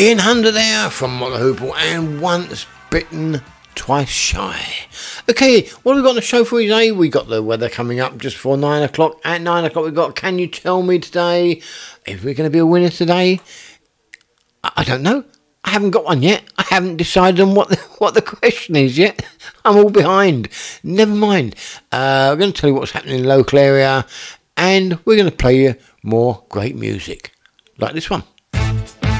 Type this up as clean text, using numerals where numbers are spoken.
Ian Hunter there from Mott the Hoople and Once Bitten, Twice Shy. Okay, what have we got on the show for you today? We got the weather coming up just before 9 o'clock. At 9 o'clock we've got Can You Tell Me today? If we're going to be a winner today? I don't know. I haven't got one yet. I haven't decided on what the question is yet. I'm all behind. Never mind. We're going to tell you what's happening in the local area, and we're going to play you more great music like this one.